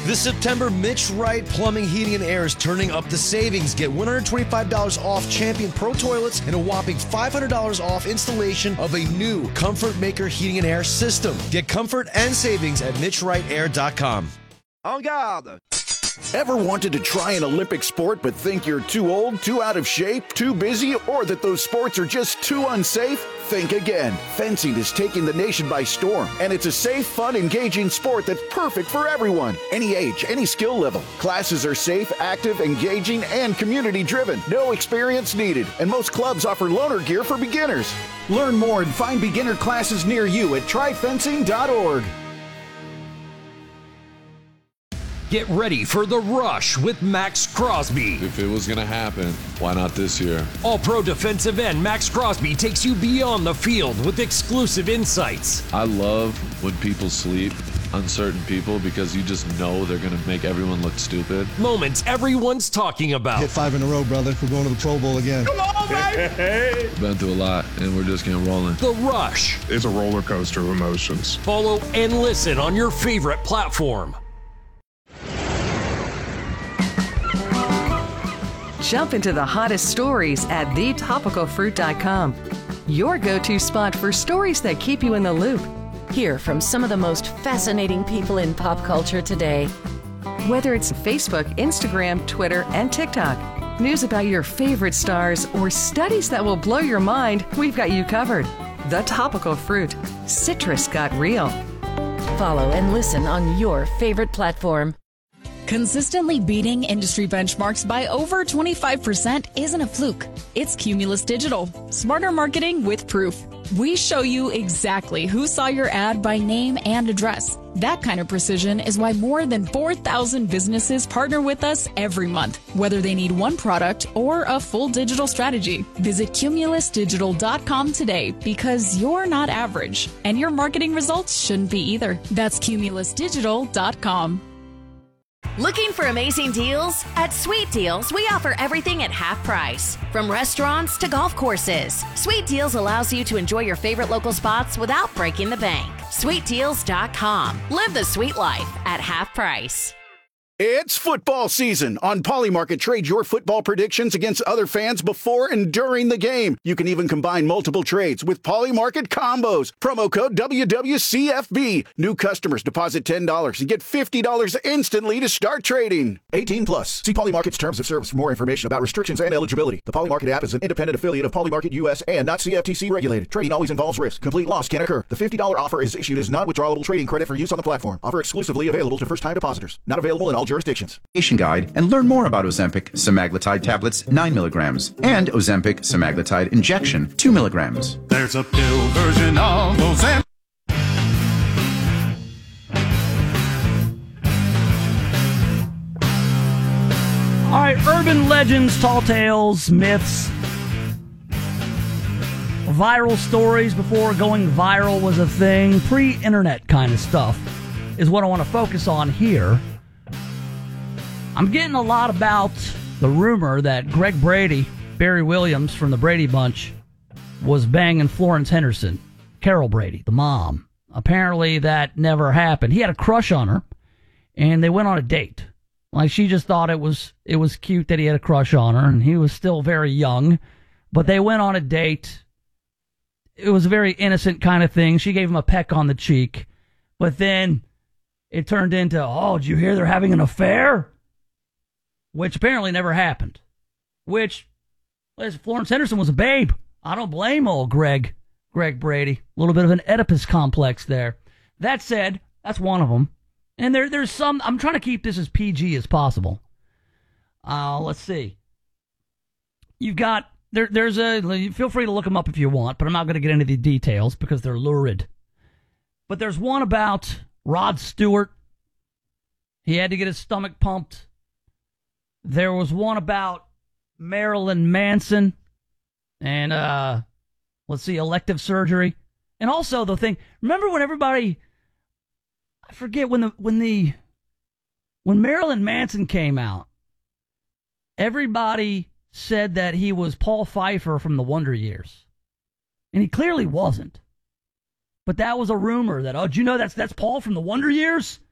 This September, Mitch Wright Plumbing, Heating, and Air is turning up the savings. Get $125 off Champion Pro Toilets and a whopping $500 off installation of a new Comfort Maker Heating and Air system. Get comfort and savings at MitchWrightAir.com. En garde! Ever wanted to try an Olympic sport but think you're too old, too out of shape, too busy, or that those sports are just too unsafe? Think again. Fencing is taking the nation by storm, and it's a safe, fun, engaging sport that's perfect for everyone. Any age, any skill level. Classes are safe, active, engaging, and community-driven. No experience needed, and most clubs offer loaner gear for beginners. Learn more and find beginner classes near you at tryfencing.org. Get ready for The Rush with Max Crosby. If it was going to happen, why not this year? All-pro defensive end Max Crosby takes you beyond the field with exclusive insights. I love when people sleep on certain people because you just know they're going to make everyone look stupid. Moments everyone's talking about. Hit 5 in a row, brother. We're going to the Pro Bowl again. Come on, baby! Been through a lot, and we're just getting rolling. The Rush. It's a roller coaster of emotions. Follow and listen on your favorite platform. Jump into the hottest stories at thetopicalfruit.com. Your go-to spot for stories that keep you in the loop. Hear from some of the most fascinating people in pop culture today. Whether it's Facebook, Instagram, Twitter, and TikTok, news about your favorite stars, or studies that will blow your mind, we've got you covered. The Topical Fruit. Citrus got real. Follow and listen on your favorite platform. Consistently beating industry benchmarks by over 25% isn't a fluke. It's Cumulus Digital. Smarter marketing with proof. We show you exactly who saw your ad by name and address. That kind of precision is why more than 4,000 businesses partner with us every month, whether they need one product or a full digital strategy. Visit cumulusdigital.com today because you're not average, and your marketing results shouldn't be either. That's cumulusdigital.com. Looking for amazing deals? At Sweet Deals, we offer everything at half price. From restaurants to golf courses, Sweet Deals allows you to enjoy your favorite local spots without breaking the bank. SweetDeals.com. Live the sweet life at half price. It's football season. On Polymarket, trade your football predictions against other fans before and during the game. You can even combine multiple trades with Polymarket combos. Promo code WWCFB. New customers deposit $10 and get $50 instantly to start trading. 18 plus. See Polymarket's terms of service for more information about restrictions and eligibility. The Polymarket app is an independent affiliate of Polymarket US and not CFTC regulated. Trading always involves risk. Complete loss can occur. The $50 offer is issued as non-withdrawable trading credit for use on the platform. Offer exclusively available to first-time depositors. Not available in all jurisdictions. Guide and learn more about Ozempic semaglutide tablets 9 milligrams and Ozempic semaglutide injection 2 milligrams. There's a pill version of Ozempic. All right, urban legends, tall tales, myths, viral stories before going viral was a thing, pre-internet kind of stuff is what I want to focus on here. I'm getting a lot about the rumor that Greg Brady, Barry Williams from the Brady Bunch, was banging Florence Henderson, Carol Brady, the mom. Apparently that never happened. He had a crush on her, and they went on a date. Like, she just thought it was cute that he had a crush on her, and he was still very young. But they went on a date. It was a very innocent kind of thing. She gave him a peck on the cheek. But then it turned into, oh, did you hear they're having an affair? Which apparently never happened. Which, Florence Henderson was a babe. I don't blame old Greg Brady. A little bit of an Oedipus complex there. That said, that's one of them. And there's some, I'm trying to keep this as PG as possible. Let's see. You've got, feel free to look them up if you want, but I'm not going to get into the details because they're lurid. But there's one about Rod Stewart. He had to get his stomach pumped. There was one about Marilyn Manson and, elective surgery. And also the thing, remember when everybody, I forget when Marilyn Manson came out, everybody said that he was Paul Pfeiffer from the Wonder Years. And he clearly wasn't. But that was a rumor that, oh, did you know that's Paul from the Wonder Years?